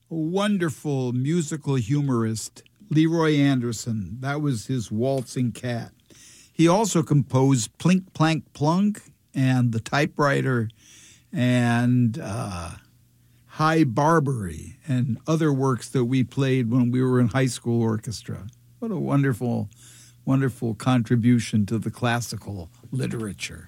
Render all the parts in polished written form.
A wonderful musical humorist, Leroy Anderson. That was his Waltzing Cat. He also composed Plink Plank Plunk and The Typewriter and High Barbary and other works that we played when we were in high school orchestra. What a wonderful, wonderful contribution to the classical literature.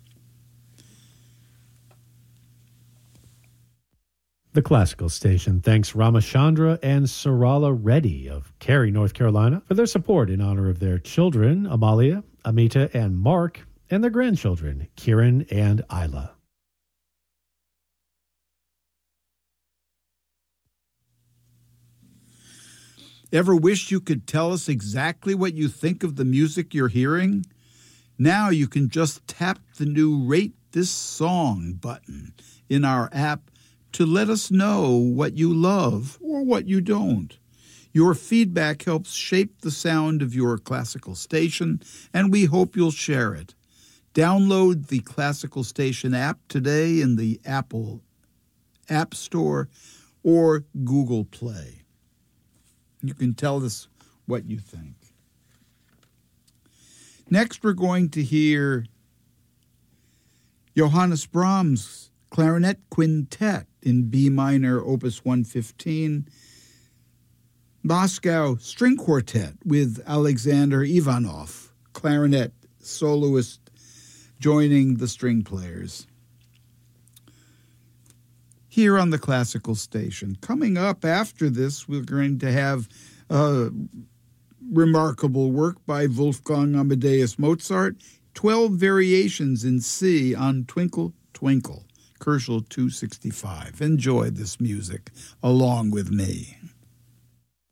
The Classical Station thanks Ramachandra and Sarala Reddy of Cary, North Carolina, for their support in honor of their children, Amalia, Amita, and Mark, and their grandchildren, Kieran and Isla. Ever wish you could tell us exactly what you think of the music you're hearing? Now you can just tap the new Rate This Song button in our app to let us know what you love or what you don't. Your feedback helps shape the sound of your classical station, and we hope you'll share it. Download the Classical Station app today in the Apple App Store or Google Play. You can tell us what you think. Next, we're going to hear Johannes Brahms' Clarinet Quintet in B minor, Opus 115, Moscow String Quartet with Alexander Ivanov, clarinet soloist joining the string players. Here on the Classical Station. Coming up after this, we're going to have remarkable work by Wolfgang Amadeus Mozart, 12 variations in C on Twinkle, Twinkle, Koelschel 265. Enjoy this music along with me.